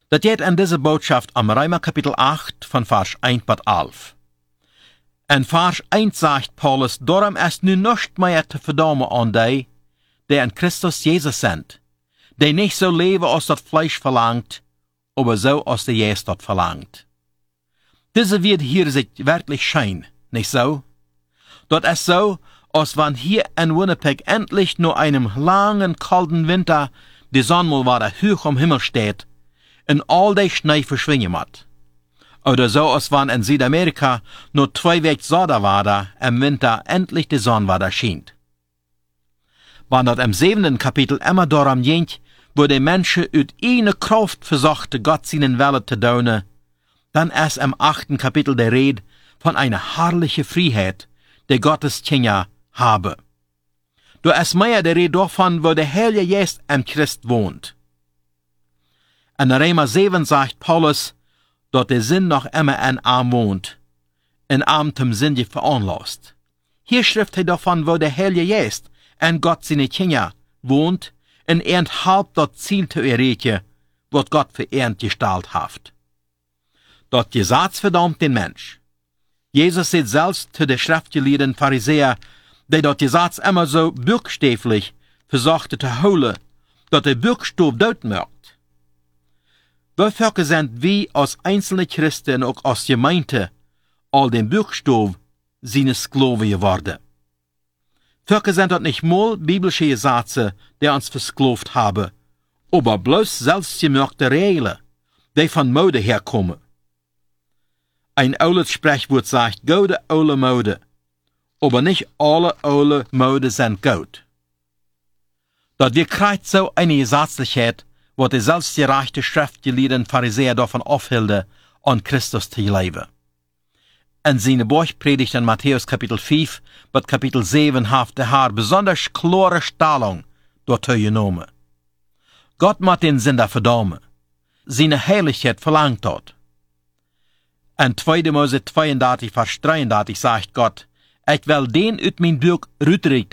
Dat geht an diese Botschaft am Römer Kapitel 8 von Vers 1 bis 11. En Vers 1 sagt Paulus, darum ist nu nicht mehr te verdammen an die in Christus Jesus sind, die nicht so leben, als das Fleisch verlangt, aber so, als der Jesus das verlangt. Diese wird hier sich wirklich schein, nicht so? Das ist so, als wenn hier in Winnipeg endlich nur einem langen, kalten Winter die Sonne mal wieder hoch am Himmel steht und all die Schnee verschwinden wird. Oder so, als wenn in Südamerika nur 2 Wochen Sonne war, im Winter endlich die Sonne wieder scheint. Wenn das im 7. Kapitel immer darum geht, wo die Menschen uit eine Kraft versuchten, Gott seinen Wille zu tun, dann ist im 8. Kapitel der Rede von einer herrlichen Freiheit, die Gottes Kinder haben. Da ist mehr der Rede davon, wo der Heilige Geist im Christ wohnt. In Römer 7 sagt Paulus, dass der Sinn noch immer in Arm wohnt, in Arm zum Sünde veranlasst. Hier schrift er davon, wo der Heilige Geist in Gott seine Kinder wohnt, und halb das Ziel zu erreichen, was Gott für gestellt hat. Das Gesetz verdammt den Mensch. Jesus sagt selbst zu den schriftgelehrten Pharisäern, die das Gesetz immer so buchstäblich versuchte zu holen, dass der Buchstabe dort macht. Wofür sind wir als einzelne Christen und als Gemeinde all den Buchstaben seines Sklaven geworden? Völker sind das nicht mal biblische Gesetze, die uns versklavt haben, aber bloß selbstgemachte Regeln, die von Mode herkommen. Ein altes Sprichwort sagt, gute alte Mode, aber nicht alle alte Mode sind gut. Dort wir kriegt so eine Gesetzlichkeit, wo die selbstgerechte schriftgelehrten Pharisäer davon aufhielten, an Christus zu leben. In seine Bergpredigt in Matthäus Kapitel 5 bis Kapitel 7 hat der Herr besonders klare Stellung dazu genommen. Gott muss den Sünder verdammen. Seine Heiligkeit verlangt dort. In 2. Mose 32, Vers 33 sagt Gott, ich will den uit mein Buch